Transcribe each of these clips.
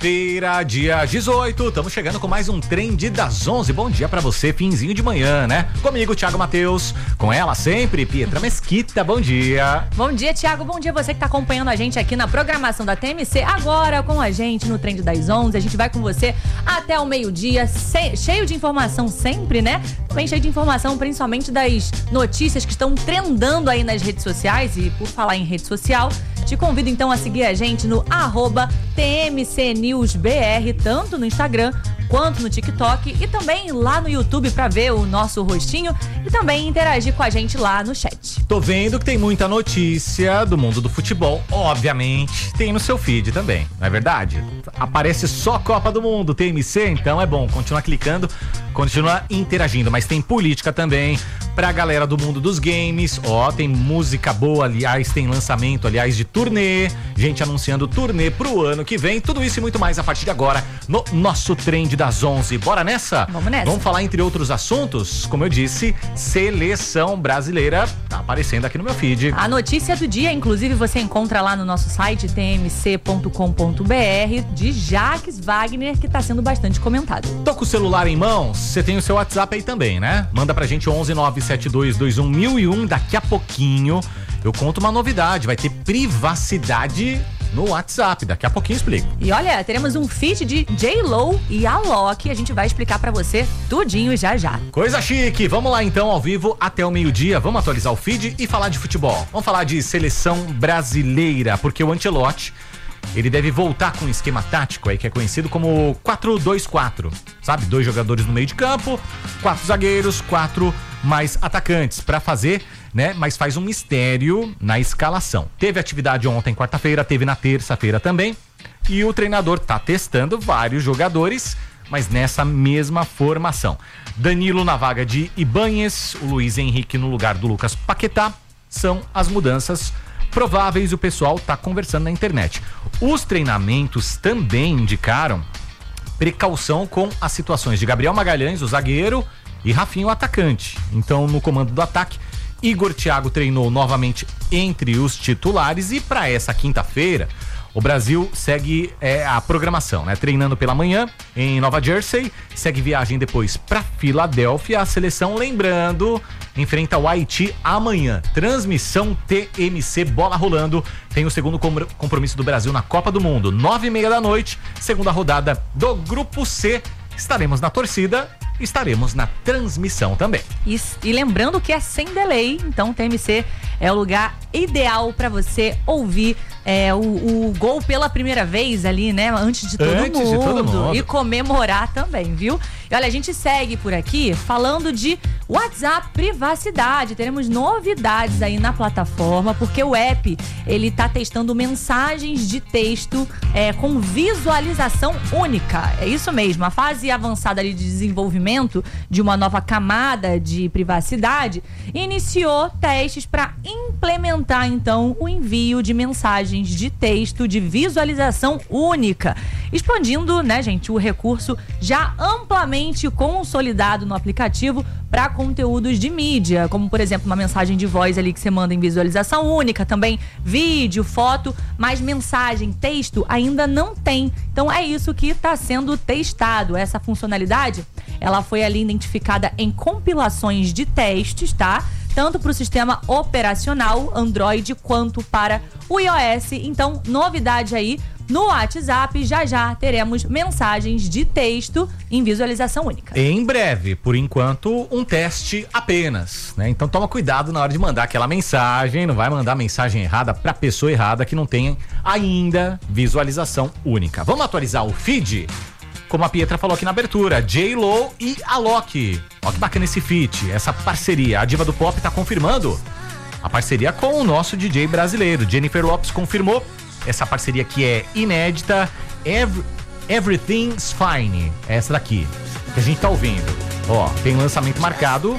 Quinta-feira, dia 18, estamos chegando com mais um Trend das 11. Bom dia pra você, finzinho de manhã, né? Comigo, Thiago Matheus, com ela sempre, Pietra Mesquita, bom dia. Bom dia, Thiago, bom dia você que tá acompanhando a gente aqui na programação da TMC, agora com a gente no Trend das 11, a gente vai com você até o meio-dia, cheio de informação sempre, né? Também cheio de informação, principalmente das notícias que estão trendando aí nas redes sociais, e por falar em rede social, te convido então a seguir a gente no @TMCNewsBR, tanto no Instagram quanto no TikTok e também lá no YouTube pra ver o nosso rostinho e também interagir com a gente lá no chat. Tô vendo que tem muita notícia do mundo do futebol, obviamente, tem no seu feed também, não é verdade? Aparece só Copa do Mundo, TMC, então é bom, continua clicando, continua interagindo, mas tem política também pra galera do mundo dos games, tem música boa, aliás, tem lançamento, aliás, de turnê, gente anunciando turnê pro ano que vem, tudo isso e muito mais a partir de agora no nosso Trend das 11. Bora nessa? Vamos nessa. Vamos falar, entre outros assuntos, como eu disse, seleção brasileira tá aparecendo aqui no meu feed. A notícia do dia, inclusive, você encontra lá no nosso site tmc.com.br de Jacques Wagner, que tá sendo bastante comentado. Tô com o celular em mãos, você tem o seu WhatsApp aí também, né? Manda pra gente 11972211001. Daqui a pouquinho eu conto uma novidade, vai ter privacidade no WhatsApp, daqui a pouquinho explico. E olha, teremos um feat de J.Lo e Alok, a gente vai explicar pra você tudinho já já. Coisa chique, vamos lá então ao vivo até o meio-dia, vamos atualizar o feed e falar de futebol. Vamos falar de seleção brasileira, porque o Ancelotti, ele deve voltar com um esquema tático aí que é conhecido como 4-2-4, sabe? 2 jogadores no meio de campo, 4 zagueiros, 4 mais atacantes pra fazer, né? Mas faz um mistério na escalação. Teve atividade ontem, quarta-feira, teve na terça-feira também, e o treinador tá testando vários jogadores, mas nessa mesma formação. Danilo na vaga de Ibáñez, o Luiz Henrique no lugar do Lucas Paquetá, são as mudanças prováveis, o pessoal tá conversando na internet. Os treinamentos também indicaram precaução com as situações de Gabriel Magalhães, o zagueiro, e Rafinha, o atacante. Então, no comando do ataque, Igor Thiago treinou novamente entre os titulares, e para essa quinta-feira o Brasil segue a programação, né? Treinando pela manhã em Nova Jersey, segue viagem depois para Filadélfia. A seleção, lembrando, enfrenta o Haiti amanhã. Transmissão TMC, bola rolando. Tem o segundo compromisso do Brasil na Copa do Mundo, 9h30 da noite, segunda rodada do Grupo C. Estaremos na torcida, estaremos na transmissão também. E lembrando que é sem delay, então o TMC é o lugar ideal para você ouvir o gol pela primeira vez ali, né? Antes de todo mundo. E comemorar também, viu? E olha, a gente segue por aqui falando de WhatsApp privacidade. Teremos novidades aí na plataforma, porque o app, ele tá testando mensagens de texto com visualização única. É isso mesmo, a fase avançada ali de desenvolvimento de uma nova camada de privacidade iniciou testes para implementar então o envio de mensagens de texto de visualização única, expandindo, né, gente, o recurso já amplamente consolidado no aplicativo para conteúdos de mídia, como por exemplo uma mensagem de voz ali que você manda em visualização única, também vídeo, foto, mas mensagem, texto ainda não tem. Então é isso que está sendo testado. Essa funcionalidade, ela foi ali identificada em compilações de testes, tá? Tanto para o sistema operacional Android quanto para o iOS. Então, novidade aí no WhatsApp, já teremos mensagens de texto em visualização única. Em breve, por enquanto, um teste apenas, né? Então toma cuidado na hora de mandar aquela mensagem, não vai mandar mensagem errada pra pessoa errada que não tem ainda visualização única. Vamos atualizar o feed? Como a Pietra falou aqui na abertura, J.Lo e Alok. Olha que bacana esse feat, essa parceria. A diva do pop tá confirmando a parceria com o nosso DJ brasileiro. Jennifer Lopez confirmou essa parceria que é inédita. Everything's Fine. Essa daqui que a gente tá ouvindo. Tem lançamento marcado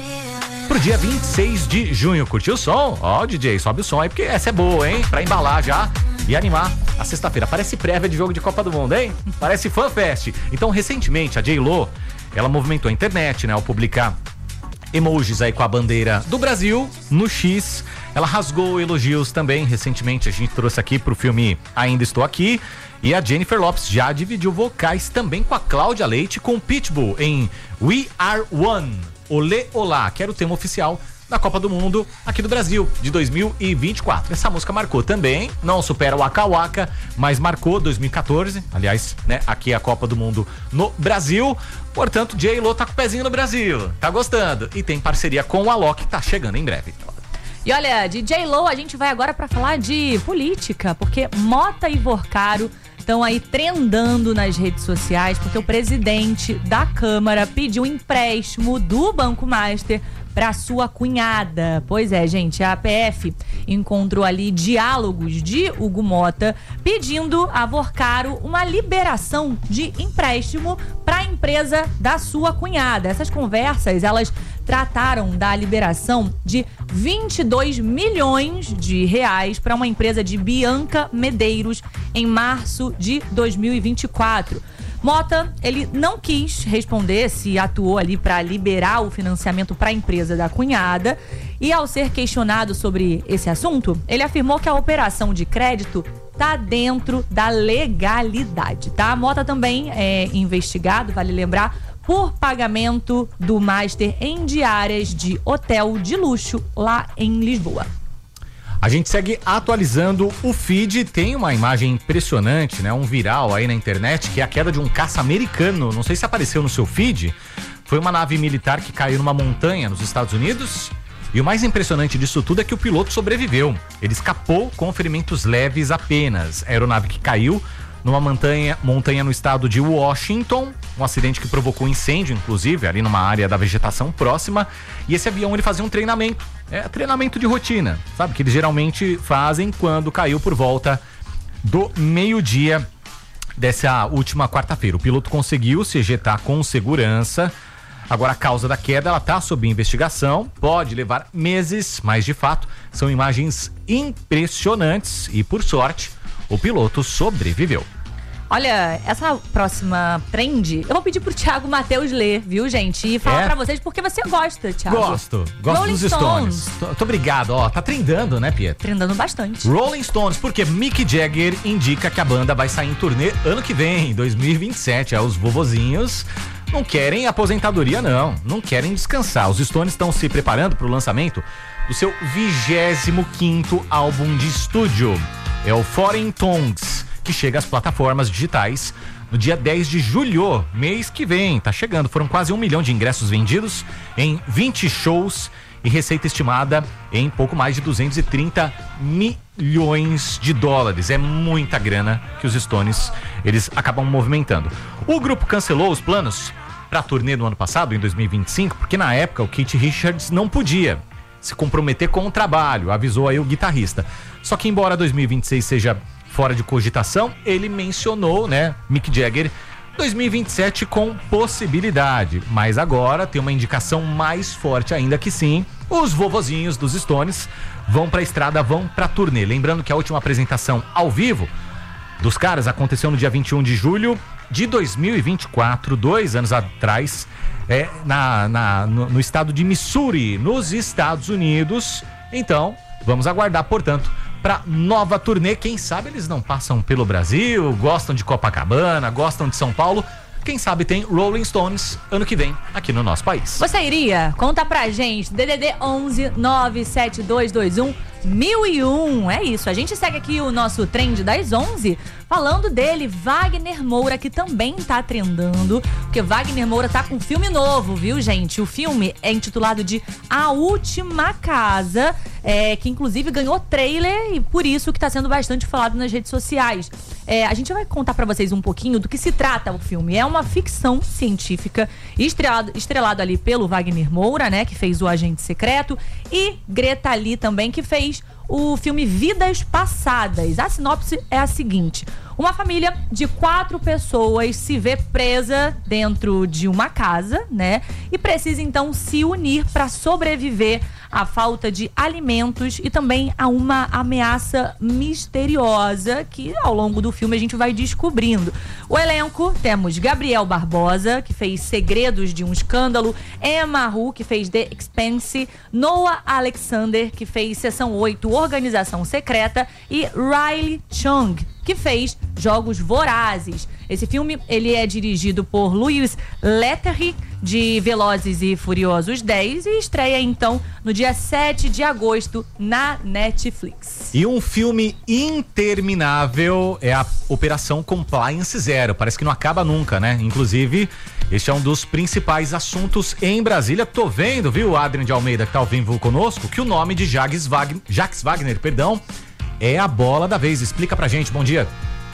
pro dia 26 de junho. Curtiu o som? DJ, sobe o som aí, porque essa é boa, hein? Pra embalar já e animar a sexta-feira. Parece prévia de jogo de Copa do Mundo, hein? Parece FanFest. Então, recentemente, a J.Lo, ela movimentou a internet, né? Ao publicar emojis aí com a bandeira do Brasil no X. Ela rasgou elogios também. Recentemente a gente trouxe aqui pro filme Ainda Estou Aqui. E a Jennifer Lopez já dividiu vocais também com a Cláudia Leite com Pitbull em We Are One, Olê Olá, que era o tema oficial da Copa do Mundo aqui do Brasil, de 2024. Essa música marcou também, não supera o Waka Waka, mas marcou 2014, aliás, né, aqui é a Copa do Mundo no Brasil. Portanto, J.Lo tá com o pezinho no Brasil, tá gostando. E tem parceria com o Alok, que tá chegando em breve. E olha, de J.Lo a gente vai agora para falar de política, porque Mota e Vorcaro estão aí trendando nas redes sociais, porque o presidente da Câmara pediu um empréstimo do Banco Master para sua cunhada. Pois é, gente, a APF encontrou ali diálogos de Hugo Mota pedindo a Vorcaro uma liberação de empréstimo para a empresa da sua cunhada. Essas conversas, elas trataram da liberação de 22 milhões de reais para uma empresa de Bianca Medeiros em março de 2024. Mota, ele não quis responder se atuou ali para liberar o financiamento para a empresa da cunhada, e ao ser questionado sobre esse assunto, ele afirmou que a operação de crédito tá dentro da legalidade, tá? Mota também é investigado, vale lembrar, por pagamento do Master em diárias de hotel de luxo lá em Lisboa. A gente segue atualizando o feed, tem uma imagem impressionante, né? Um viral aí na internet, que é a queda de um caça americano. Não sei se apareceu no seu feed. Foi uma nave militar que caiu numa montanha nos Estados Unidos. E o mais impressionante disso tudo é que o piloto sobreviveu. Ele escapou com ferimentos leves apenas. A aeronave que caiu numa montanha no estado de Washington, um acidente que provocou incêndio, inclusive, ali numa área da vegetação próxima. E esse avião, ele fazia um treinamento, treinamento de rotina, sabe? Que eles geralmente fazem quando caiu por volta do meio-dia dessa última quarta-feira. O piloto conseguiu se ejetar com segurança. Agora, a causa da queda, ela tá sob investigação, pode levar meses, mas de fato, são imagens impressionantes e, por sorte, o piloto sobreviveu. Olha, essa próxima trend, eu vou pedir pro Thiago Matheus ler, viu, gente? E falar pra vocês porque você gosta, Thiago. Gosto dos Stones. Tô obrigado, ó, tá trendando, né, Pietro? Trendando bastante. Rolling Stones, porque Mick Jagger indica que a banda vai sair em turnê ano que vem, 2027. Os vovozinhos não querem aposentadoria, não querem descansar. Os Stones estão se preparando pro lançamento do seu 25º álbum de estúdio. É o Foreign Tongues, que chega às plataformas digitais no dia 10 de julho, mês que vem. Tá chegando, foram quase 1 milhão de ingressos vendidos em 20 shows e receita estimada em pouco mais de 230 milhões de dólares. É muita grana que os Stones, eles acabam movimentando. O grupo cancelou os planos para a turnê no ano passado, em 2025, porque na época o Keith Richards não podia se comprometer com o trabalho, avisou aí o guitarrista. Só que embora 2026 seja fora de cogitação, ele mencionou, né, Mick Jagger, 2027 com possibilidade. Mas agora tem uma indicação mais forte ainda que sim, os vovozinhos dos Stones vão pra estrada, vão pra turnê. Lembrando que a última apresentação ao vivo dos caras aconteceu no dia 21 de julho de 2024, 2 anos atrás, no estado de Missouri, nos Estados Unidos. Então, vamos aguardar, portanto, para nova turnê. Quem sabe eles não passam pelo Brasil, gostam de Copacabana, gostam de São Paulo. Quem sabe tem Rolling Stones ano que vem aqui no nosso país. Você iria? Conta pra gente. DDD 11 97221 1001. É isso. A gente segue aqui o nosso trend das 11 falando dele, Wagner Moura, que também tá trendando, porque Wagner Moura tá com um filme novo, viu, gente? O filme é intitulado de A Última Casa, que inclusive ganhou trailer e por isso que tá sendo bastante falado nas redes sociais. A gente vai contar pra vocês um pouquinho do que se trata o filme. É uma ficção científica estrelado ali pelo Wagner Moura, né, que fez O Agente Secreto, e Greta Lee também, que fez o filme Vidas Passadas. A sinopse é a seguinte: uma família de 4 pessoas se vê presa dentro de uma casa, né? E precisa então se unir para sobreviver à falta de alimentos e também a uma ameaça misteriosa que ao longo do filme a gente vai descobrindo. O elenco, temos Gabriel Barbosa, que fez Segredos de um Escândalo, Emma Hu, que fez The Expanse, Noah Alexander, que fez Seção 8, Organização Secreta, e Riley Chung, que fez Jogos Vorazes. Esse filme, ele é dirigido por Louis Leterrier, de Velozes e Furiosos 10, e estreia então no dia 7 de agosto na Netflix. E um filme interminável é a Operação Compliance Zero. Parece que não acaba nunca, né? Inclusive, este é um dos principais assuntos em Brasília. Tô vendo, viu, Adrian de Almeida, que tá ao vivo conosco, que o nome de Jacques Wagner, é a bola da vez. Explica pra gente. Bom dia.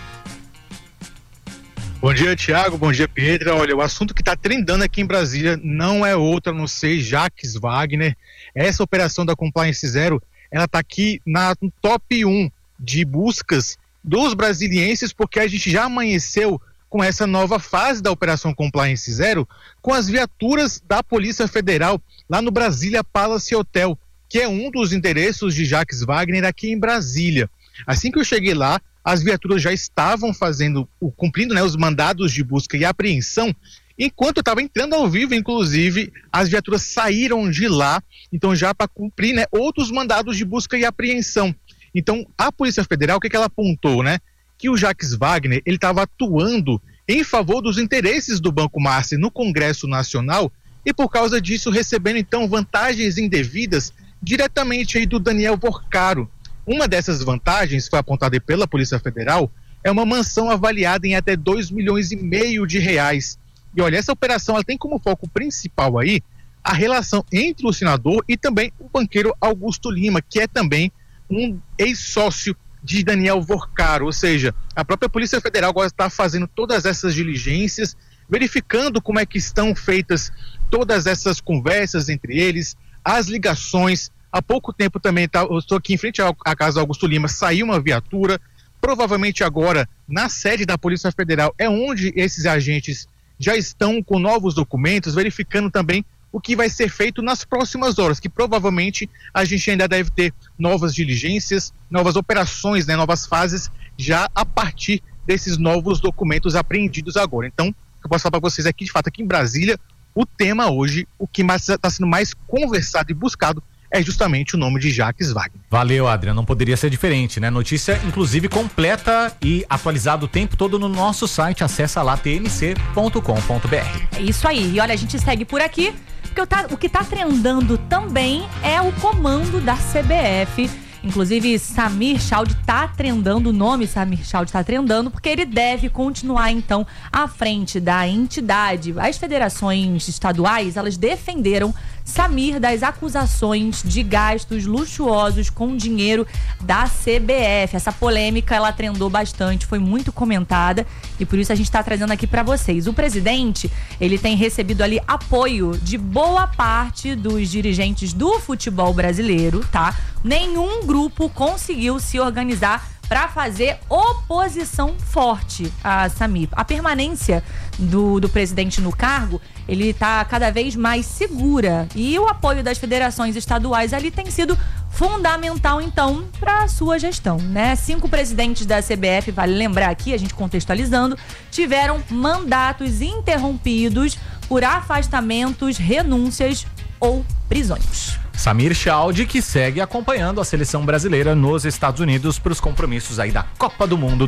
Bom dia, Thiago. Bom dia, Pedro. Olha, o assunto que está trendando aqui em Brasília não é outro a não ser Jacques Wagner. Essa operação da Compliance Zero, ela está aqui no top 1 de buscas dos brasilienses, porque a gente já amanheceu com essa nova fase da Operação Compliance Zero, com as viaturas da Polícia Federal lá no Brasília Palace Hotel, que é um dos endereços de Jacques Wagner aqui em Brasília. Assim que eu cheguei lá, as viaturas já estavam cumprindo, né, os mandados de busca e apreensão. Enquanto eu estava entrando ao vivo, inclusive, as viaturas saíram de lá, então já para cumprir, né, outros mandados de busca e apreensão. Então, a Polícia Federal, o que ela apontou, né? Que o Jacques Wagner, ele estava atuando em favor dos interesses do Banco Master no Congresso Nacional e, por causa disso, recebendo, então, vantagens indevidas diretamente aí do Daniel Porcaro. Uma dessas vantagens, foi apontada pela Polícia Federal, é uma mansão avaliada em até 2,5 milhões de reais. E olha, essa operação ela tem como foco principal aí a relação entre o senador e também o banqueiro Augusto Lima, que é também um ex-sócio de Daniel Porcaro. Ou seja, a própria Polícia Federal agora está fazendo todas essas diligências, verificando como é que estão feitas todas essas conversas entre eles, as ligações. Há pouco tempo também, eu estou aqui em frente à casa do Augusto Lima, saiu uma viatura, provavelmente agora na sede da Polícia Federal é onde esses agentes já estão com novos documentos, verificando também o que vai ser feito nas próximas horas, que provavelmente a gente ainda deve ter novas diligências, novas operações, né, novas fases, já a partir desses novos documentos apreendidos agora. Então, eu posso falar para vocês aqui, de fato, aqui em Brasília, o tema hoje, o que está sendo mais conversado e buscado, é justamente o nome de Jacques Wagner. Valeu, Adriano, não poderia ser diferente, né? Notícia, inclusive, completa e atualizada o tempo todo no nosso site, acessa lá tmc.com.br. É isso aí, e olha, a gente segue por aqui, porque o que tá trendando também é o comando da CBF. Inclusive, Samir Chaude tá trendando, o nome Samir Chaude tá trendando, porque ele deve continuar, então, à frente da entidade. As federações estaduais, elas defenderam Samir das acusações de gastos luxuosos com dinheiro da CBF. Essa polêmica, ela trendou bastante, foi muito comentada e por isso a gente está trazendo aqui para vocês. O presidente, ele tem recebido ali apoio de boa parte dos dirigentes do futebol brasileiro, tá? Nenhum grupo conseguiu se organizar para fazer oposição forte a Samir. A permanência do presidente no cargo, ele está cada vez mais segura e o apoio das federações estaduais ali tem sido fundamental, então, para a sua gestão, né? 5 presidentes da CBF, vale lembrar aqui, a gente contextualizando, tiveram mandatos interrompidos por afastamentos, renúncias ou prisões. Samir Chaude, que segue acompanhando a seleção brasileira nos Estados Unidos para os compromissos aí da Copa do Mundo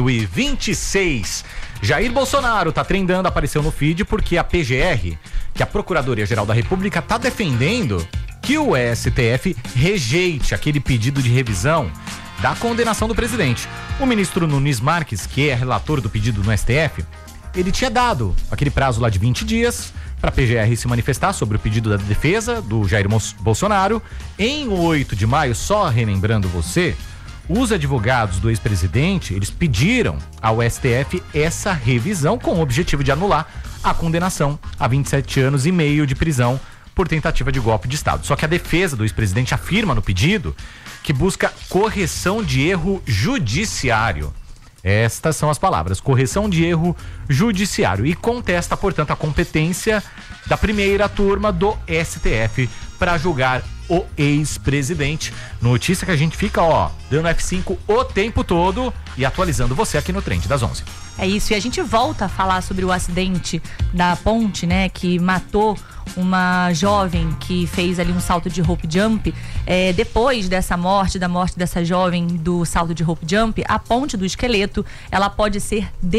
2026. Jair Bolsonaro tá trendando, apareceu no feed porque a PGR, que é a Procuradoria-Geral da República, tá defendendo que o STF rejeite aquele pedido de revisão da condenação do presidente. O ministro Nunes Marques, que é relator do pedido no STF, ele tinha dado aquele prazo lá de 20 dias para a PGR se manifestar sobre o pedido da defesa do Jair Bolsonaro. Em 8 de maio, só relembrando você, os advogados do ex-presidente, eles pediram ao STF essa revisão com o objetivo de anular a condenação a 27 anos e meio de prisão por tentativa de golpe de Estado. Só que a defesa do ex-presidente afirma no pedido que busca correção de erro judiciário. Estas são as palavras, correção de erro judiciário, e contesta, portanto, a competência da primeira turma do STF para julgar o ex-presidente. Notícia que a gente fica, ó, dando F5 o tempo todo e atualizando você aqui no Trend das 11. É isso, e a gente volta a falar sobre o acidente da ponte, né, que matou uma jovem que fez ali um salto de rope jump. Depois dessa morte, da morte dessa jovem do salto de rope jump, a ponte do esqueleto, ela pode ser